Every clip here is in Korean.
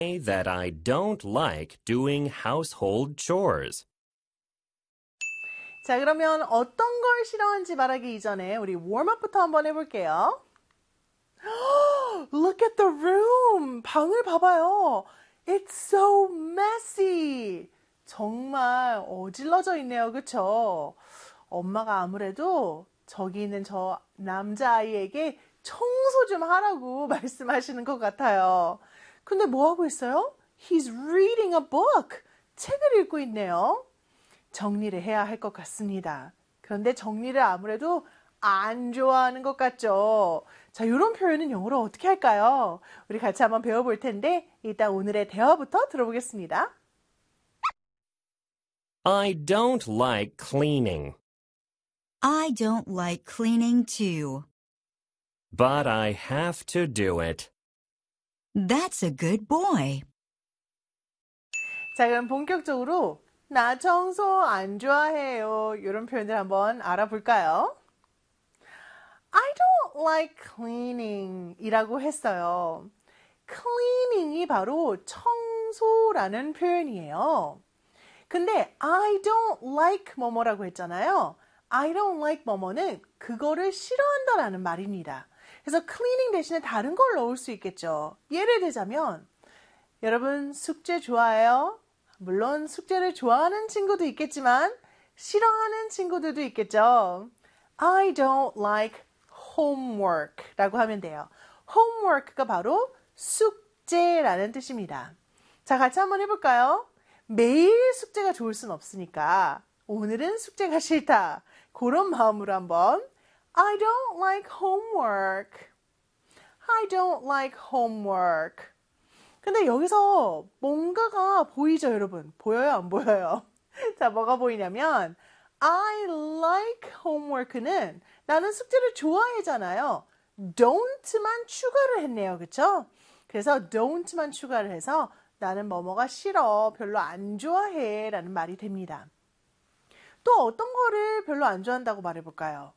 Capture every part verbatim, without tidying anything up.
that I don't like doing household chores. 자, 그러면 어떤 걸 싫어하는지 말하기 이전에 우리 웜업부터 한번 해볼게요. Look at the room. 방을 봐봐요. It's so messy. 정말 어질러져 있네요. 그쵸? 엄마가 아무래도 저기 있는 저 남자아이에게 청소 좀 하라고 말씀하시는 것 같아요. 근데 뭐 하고 있어요? He's reading a book. 책을 읽고 있네요. 정리를 해야 할 것 같습니다. 그런데 정리를 아무래도 안 좋아하는 것 같죠? 자, 이런 표현은 영어로 어떻게 할까요? 우리 같이 한번 배워볼 텐데 일단 오늘의 대화부터 들어보겠습니다. I don't like cleaning, I don't like cleaning too. but I have to do it. That's a good boy. 자, 그럼 본격적으로 나 청소 안 좋아해요. 이런 표현들 한번 알아볼까요? I don't like cleaning 이라고 했어요. cleaning이 바로 청소라는 표현이에요. 근데 I don't like 뭐뭐라고 했잖아요. I don't like 뭐뭐는 그거를 싫어한다라는 말입니다. 그래서 cleaning 대신에 다른 걸 넣을 수 있겠죠. 예를 들자면 여러분 숙제 좋아해요? 물론 숙제를 좋아하는 친구도 있겠지만 싫어하는 친구들도 있겠죠. I don't like homework 라고 하면 돼요. homework가 바로 숙제라는 뜻입니다. 자, 같이 한번 해볼까요? 매일 숙제가 좋을 순 없으니까 오늘은 숙제가 싫다. 그런 마음으로 한번 I don't like homework. I don't like homework. 근데 여기서 뭔가가 보이죠, 여러분? 보여요, 안 보여요? 자, 뭐가 보이냐면 I like homework는 나는 숙제를 좋아해잖아요. don't만 추가를 했네요. 그쵸? 그래서 don't만 추가를 해서 나는 뭐뭐가 싫어, 별로 안 좋아해 라는 말이 됩니다. 또 어떤 거를 별로 안 좋아한다고 말해볼까요?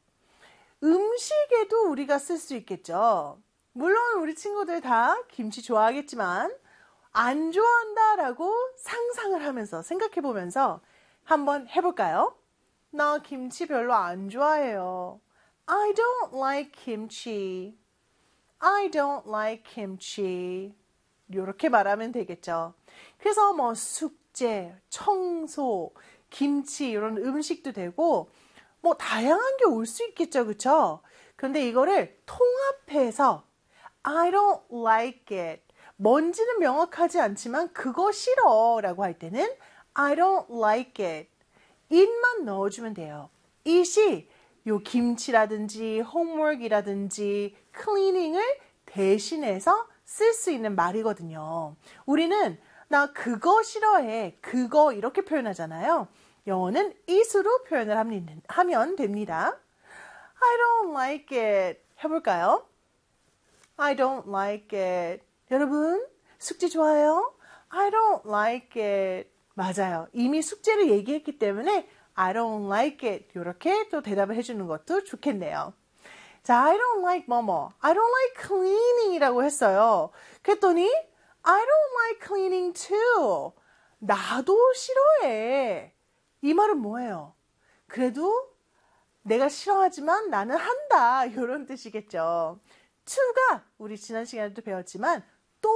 음식에도 우리가 쓸 수 있겠죠. 물론 우리 친구들 다 김치 좋아하겠지만 안 좋아한다라고 상상을 하면서 생각해보면서 한번 해볼까요? 나 김치 별로 안 좋아해요. I don't like kimchi. I don't like kimchi. 이렇게 말하면 되겠죠. 그래서 뭐 숙제, 청소, 김치 이런 음식도 되고 뭐 다양한 게 올 수 있겠죠. 그쵸? 근데 이거를 통합해서 I don't like it. 뭔지는 명확하지 않지만 그거 싫어 라고 할 때는 I don't like it. it만 넣어주면 돼요. it이 요 김치라든지 homework이라든지 cleaning을 대신해서 쓸 수 있는 말이거든요. 우리는 나 그거 싫어해. 그거 이렇게 표현하잖아요. 영어는 it으로 표현을 하면 됩니다. I don't like it. 해볼까요? I don't like it. 여러분, 숙제 좋아해요? I don't like it. 맞아요. 이미 숙제를 얘기했기 때문에 I don't like it. 이렇게 또 대답을 해주는 것도 좋겠네요. 자, I don't like 뭐뭐. I don't like cleaning 이라고 했어요. 그랬더니 I don't like cleaning too. 나도 싫어해. 이 말은 뭐예요? 그래도 내가 싫어하지만 나는 한다. 이런 뜻이겠죠. to가 우리 지난 시간에도 배웠지만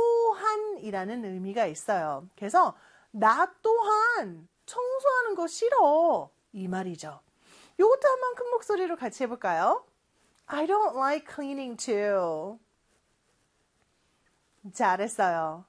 또한이라는 의미가 있어요. 그래서 나 또한 청소하는 거 싫어. 이 말이죠. 이것도 한번 큰 목소리로 같이 해볼까요? I don't like cleaning too. 잘했어요.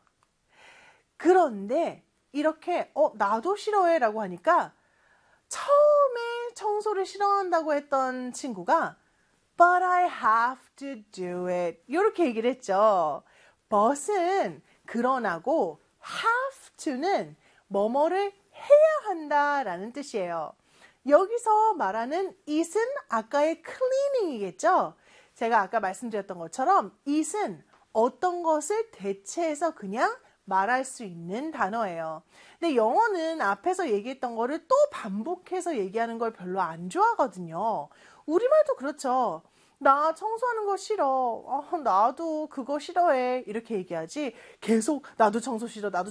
그런데 이렇게 어 나도 싫어해 라고 하니까 처음에 청소를 싫어한다고 했던 친구가 But I have to do it. 이렇게 얘기를 했죠. but은 그러나고 have to는 뭐뭐를 해야 한다라는 뜻이에요. 여기서 말하는 it은 아까의 cleaning이겠죠. 제가 아까 말씀드렸던 것처럼 it은 어떤 것을 대체해서 그냥 말할 수 있는 단어예요. 근데 영어는 앞에서 얘기했던 거를 또 반복해서 얘기하는 걸 별로 안 좋아하거든요. 우리말도 그렇죠. 나 청소하는 거 싫어. 아, 나도 그거 싫어해. 이렇게 얘기하지. 계속 나도 청소 싫어. 나도